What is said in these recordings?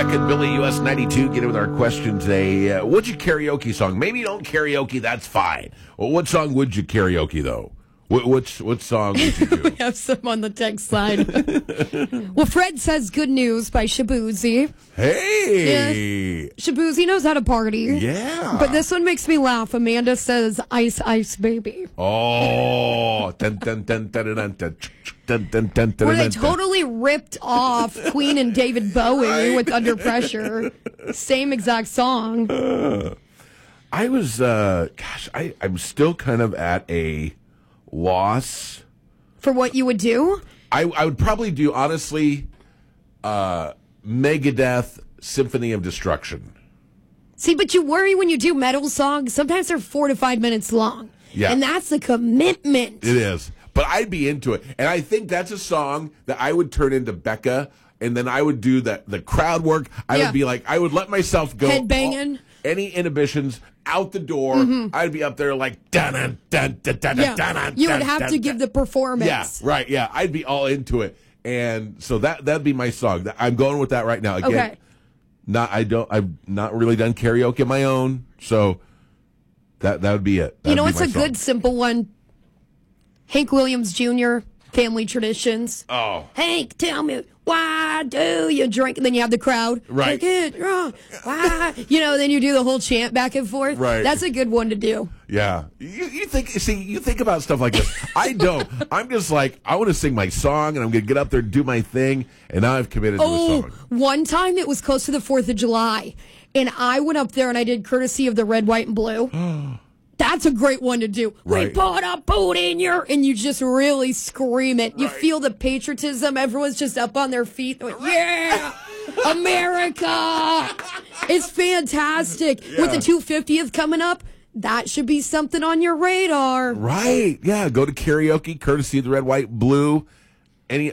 Beck and Billy, US 92, get in with our question today. What's your karaoke song? Maybe you don't karaoke, that's fine. Well, what song would you karaoke, though? What song would you do? We have some on the text line. Well, Fred says Good News by Shabuzi. Hey! Yes. Shabuzi knows how to party. Yeah. But this one makes me laugh. Amanda says Ice Ice Baby. Oh. Dun, dun, dun, dun, dun, dun, dun, dun, dun, dun, dun, Where they dun. totally ripped off Queen and David Bowie with Under Pressure. Same exact song. I was, I'm still kind of at a loss. For what you would do? I would probably do, honestly, Megadeth Symphony of Destruction. See, but you worry when you do metal songs. Sometimes they're 4 to 5 minutes long. Yeah. And that's a commitment. It is. But I'd be into it. And I think that's a song that I would turn into Becca, and then I would do the crowd work. I would be like, I would let myself go. Headbanging. Any inhibitions out the door. I'd be up there like, dun dun dun dun dun dun dun. You would have to give the performance. Yeah, right, yeah. I'd be all into it. And so that'd be my song. I'm going with that right now. Again, Okay. I've not really done karaoke of my own, so that would be it. You know, That'd it's be a my good, song. simple one. Hank Williams Jr., Family Traditions. Oh. Hank, tell me, why do you drink? And then you have the crowd. Right. Get drunk. Why? Then you do the whole chant back and forth. Right. That's a good one to do. Yeah. You think about stuff like this. I don't. I'm just like, I want to sing my song, and I'm going to get up there and do my thing, and now I've committed to a song. One time it was close to the 4th of July, and I went up there and I did Courtesy of the Red, White, and Blue. That's a great one to do. Right. We put a boot in your... And you just really scream it. You Right. feel the patriotism. Everyone's just up on their feet. They're like, yeah! America! It's fantastic. With the 250th coming up, that should be something on your radar. Right. Yeah. Go to karaoke, Courtesy of the Red, White, Blue. Any,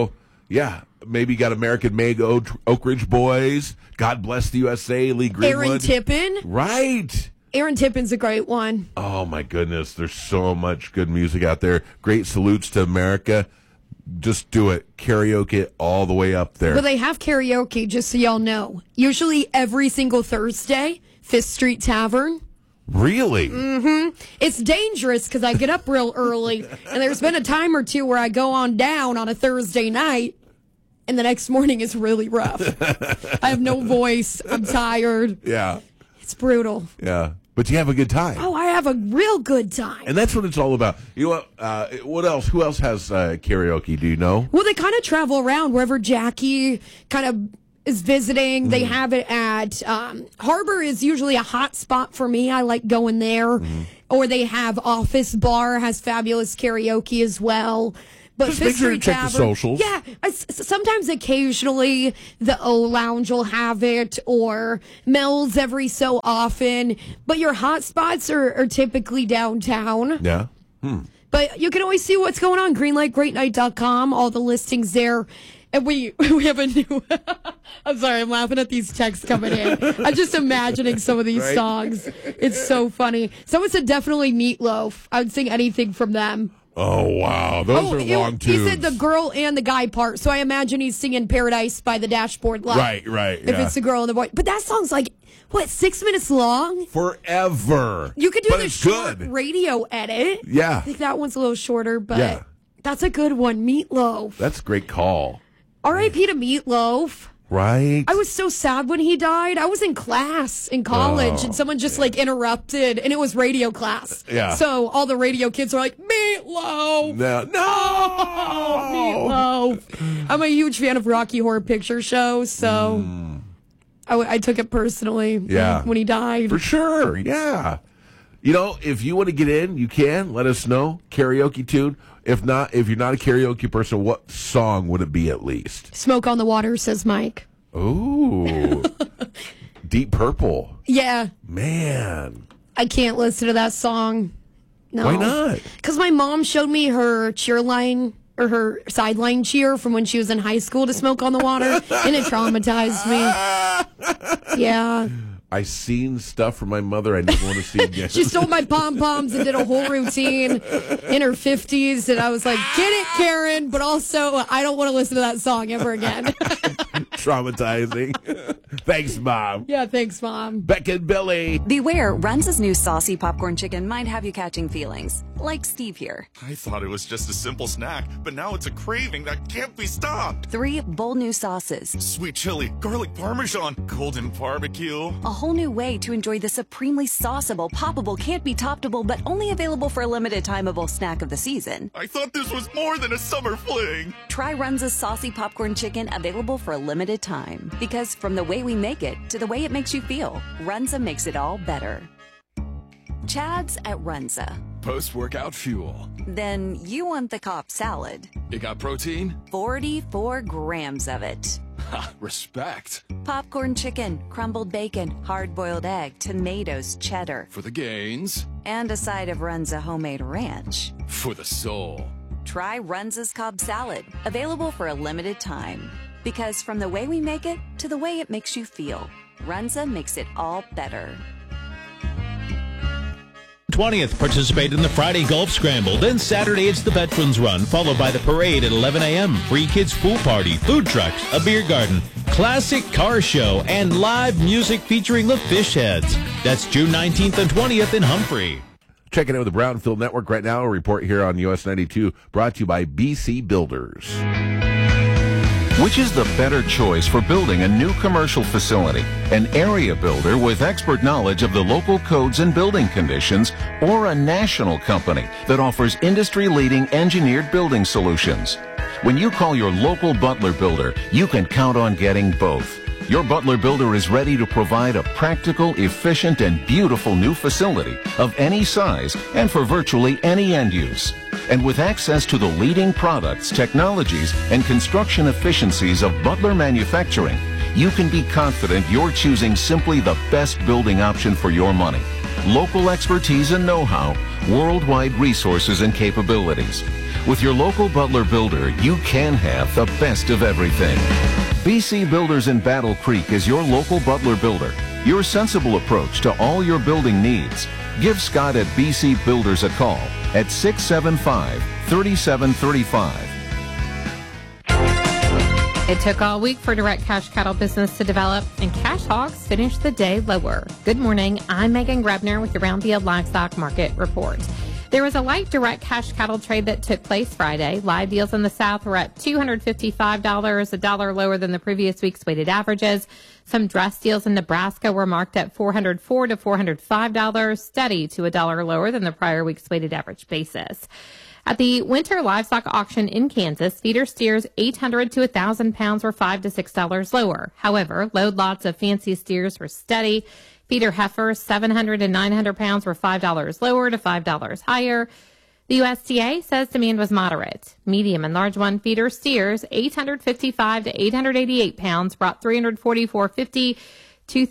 maybe you got American Made, Oak Ridge Boys, God Bless the USA, Lee Greenwood. Aaron Tippin. Right. Aaron Tippin's a great one. Oh, my goodness. There's so much good music out there. Great salutes to America. Just do it. Karaoke it all the way up there. Well, they have karaoke, just so y'all know. Usually every single Thursday, Fifth Street Tavern. Really? It's dangerous because I get up real early, and there's been a time or two where I go on down on a Thursday night, and the next morning is really rough. I have no voice. I'm tired. Yeah. It's brutal. Yeah. But you have a good time. Oh, I have a real good time. And that's what it's all about. You know what? What else? Who else has karaoke? Do you know? Well, they kind of travel around wherever Jackie kind of is visiting. They have it at Harbor is usually a hot spot for me. I like going there. Or they have Office Bar has fabulous karaoke as well. But Just make sure you check the socials. Yeah, sometimes occasionally the O Lounge will have it, or Mel's every so often. But your hot spots are typically downtown. Yeah. But you can always see what's going on. GreenlightGreatNight.com, all the listings there. And we have a new... I'm sorry, I'm laughing at these texts coming in. I'm just imagining some of these songs. It's so funny. Someone said definitely Meatloaf. I would sing anything from them. Oh, wow. Those are long tunes. He said the girl and the guy part, so I imagine he's singing Paradise by the Dashboard Light. Right. If it's the girl and the boy. But that song's like, 6 minutes long? Forever. You could do But the it's short good. radio edit. Yeah. I think that one's a little shorter, but Yeah. that's a good one. Meatloaf. That's a great call. R.I.P. to Meatloaf. Right? I was so sad when he died. I was in class in college, and someone just interrupted, and it was radio class. Yeah. So all the radio kids were like, Meatloaf! No. Meatloaf! I'm a huge fan of Rocky Horror Picture Show, so I took it personally when he died. For sure, yeah. You know, if you want to get in, you can. Let us know. Karaoke tune. If not, if you're not a karaoke person, what song would it be at least? Smoke on the Water, says Mike. Ooh. Deep Purple. Yeah. Man. I can't listen to that song. No. Why not? Because my mom showed me her cheer line or her sideline cheer from when she was in high school to Smoke on the Water, and it traumatized me. Yeah. I seen stuff from my mother I never want to see again. She stole my pom-poms and did a whole routine in her 50s, and I was like, get it, Karen, but also I don't want to listen to that song ever again. Traumatizing. Thanks, Mom. Yeah, thanks, Mom. Beck and Billy. Beware, Runza's new saucy popcorn chicken might have you catching feelings. Like Steve here. I thought it was just a simple snack, but now it's a craving that can't be stopped. 3 bold new sauces. Sweet chili, garlic parmesan, golden barbecue. A whole new way to enjoy the supremely sauceable, poppable, can't be toppable, but only available for a limited timeable snack of the season. I thought this was more than a summer fling. Try Runza's saucy popcorn chicken, available for a limited time. Because from the way we make it to the way it makes you feel, Runza makes it all better. Chad's at Runza. Post-workout fuel. Then you want the Cobb salad. It got protein? 44 grams of it. Ha, respect. Popcorn chicken, crumbled bacon, hard-boiled egg, tomatoes, cheddar. For the gains. And a side of Runza homemade ranch. For the soul. Try Runza's Cobb salad, available for a limited time. Because from the way we make it to the way it makes you feel, Runza makes it all better. 20th, participate in the Friday Golf Scramble. Then Saturday, it's the Veterans Run, followed by the parade at 11 a.m. Free kids pool party, food trucks, a beer garden, classic car show, and live music featuring the Fishheads. That's June 19th and 20th in Humphrey. Checking in with the Brownfield Network right now. A report here on US 92 brought to you by BC Builders. Which is the better choice for building a new commercial facility? An area builder with expert knowledge of the local codes and building conditions, or a national company that offers industry-leading engineered building solutions? When you call your local Butler Builder, you can count on getting both. Your Butler Builder is ready to provide a practical, efficient, and beautiful new facility of any size and for virtually any end use. And with access to the leading products, technologies, and construction efficiencies of Butler Manufacturing, you can be confident you're choosing simply the best building option for your money. Local expertise and know-how, worldwide resources and capabilities. With your local Butler Builder, you can have the best of everything. BC Builders in Battle Creek is your local Butler Builder. Your sensible approach to all your building needs. Give Scott at BC Builders a call at 675-3735. It took all week for direct cash cattle business to develop, and cash hogs finished the day lower. Good morning. I'm Megan Grebner with the Brownfield Livestock Market Report. There was a light direct cash cattle trade that took place Friday. Live deals in the South were at $255, $1 lower than the previous week's weighted averages. Some dress deals in Nebraska were marked at $404 to $405, steady to $1 lower than the prior week's weighted average basis. At the winter livestock auction in Kansas, feeder steers 800 to 1,000 pounds were $5 to $6 lower. However, load lots of fancy steers were steady. Feeder heifers 700 and 900 pounds were $5 lower to $5 higher. The USDA says demand was moderate. Medium and large one feeder steers 855 to 888 pounds brought $344.50 to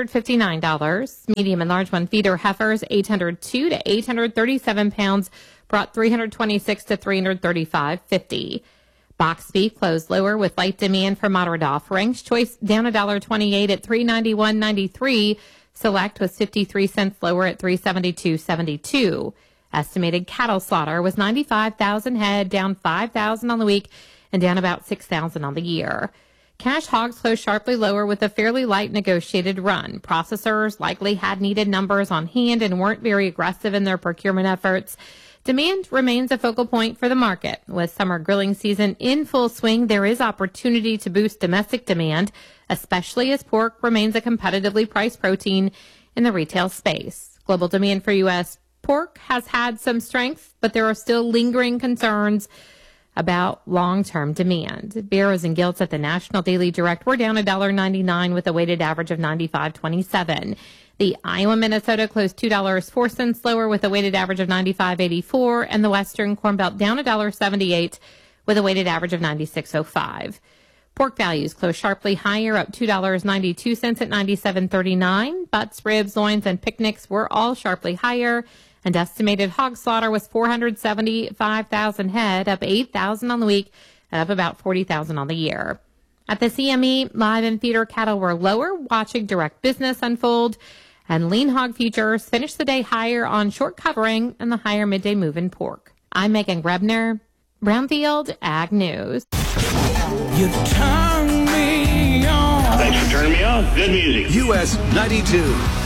$359. Medium and large one feeder heifers 802 to 837 pounds brought $326 to $335.50. Box beef closed lower with light demand for moderate offerings. Choice down $1.28 at $391.93. Select was 53 cents lower at $372.72. Estimated cattle slaughter was 95,000 head, down 5,000 on the week and down about 6,000 on the year. Cash hogs closed sharply lower with a fairly light negotiated run. Processors likely had needed numbers on hand and weren't very aggressive in their procurement efforts. Demand remains a focal point for the market. With summer grilling season in full swing, there is opportunity to boost domestic demand, especially as pork remains a competitively priced protein in the retail space. Global demand for U.S. pork has had some strength, but there are still lingering concerns about long-term demand. Barrows and Gilts at the National Daily Direct were down $1.99 with a weighted average of 95.27. The Iowa Minnesota closed $2.04 lower with a weighted average of 95.84, and the Western Corn Belt down $1.78 with a weighted average of 96.05. Pork values closed sharply higher, up $2.92 at 97.39. Butts, ribs, loins, and picnics were all sharply higher, and estimated hog slaughter was 475,000 head, up 8,000 on the week and up about 40,000 on the year. At the CME, live and feeder cattle were lower, watching direct business unfold. And lean hog futures finished the day higher on short covering and the higher midday move in pork. I'm Megan Grebner, Brownfield Ag News. You turn me on. Thanks for turning me on. Good music. US 92.